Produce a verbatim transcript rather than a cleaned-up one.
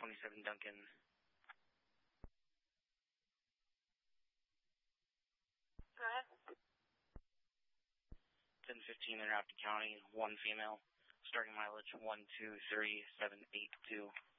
twenty-seven Duncan. Go ahead. ten fifteen in Rapid County, one female, starting mileage one two three seven eight two.